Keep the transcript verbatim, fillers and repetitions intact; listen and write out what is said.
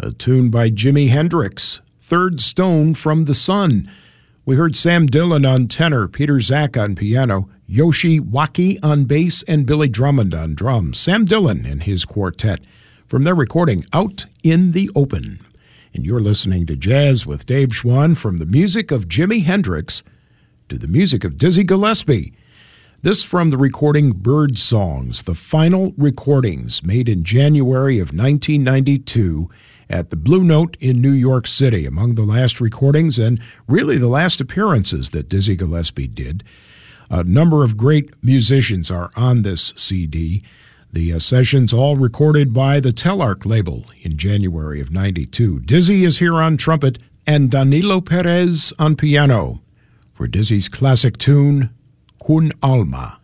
a tune by Jimi Hendrix, Third Stone from the Sun. We heard Sam Dillon on tenor, Peter Zach on piano, Yoshi Waki on bass, and Billy Drummond on drums. Sam Dillon and his quartet from their recording Out in the Open. And you're listening to Jazz with Dave Schwann, from the music of Jimi Hendrix to the music of Dizzy Gillespie. This from the recording Bird Songs, the final recordings made in January of nineteen ninety-two at the Blue Note in New York City, among the last recordings and really the last appearances that Dizzy Gillespie did. A number of great musicians are on this C D. The uh, sessions all recorded by the Telarc label in January of ninety-two. Dizzy is here on trumpet and Danilo Perez on piano for Dizzy's classic tune, Kun Alma.